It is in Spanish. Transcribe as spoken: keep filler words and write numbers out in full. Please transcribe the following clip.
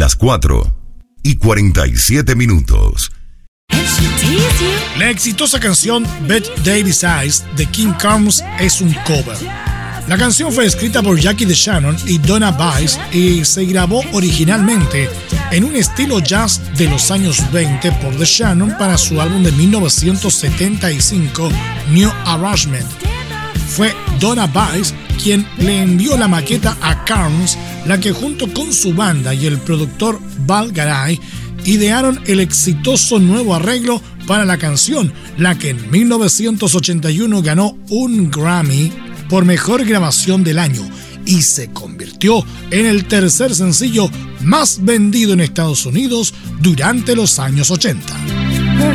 las cuatro y cuarenta y siete minutos. La exitosa canción Bette Davis Eyes de King Carnes es un cover. La canción fue escrita por Jackie DeShannon y Donna Bice y se grabó originalmente en un estilo jazz de los años veinte por DeShannon para su álbum de mil novecientos setenta y cinco, New Arrangement. Fue Donna Bice quien le envió la maqueta a Carnes, la que junto con su banda y el productor Val Garay idearon el exitoso nuevo arreglo para la canción, la que en mil novecientos ochenta y uno ganó un Grammy por mejor grabación del año y se convirtió en el tercer sencillo más vendido en Estados Unidos durante los años ochenta.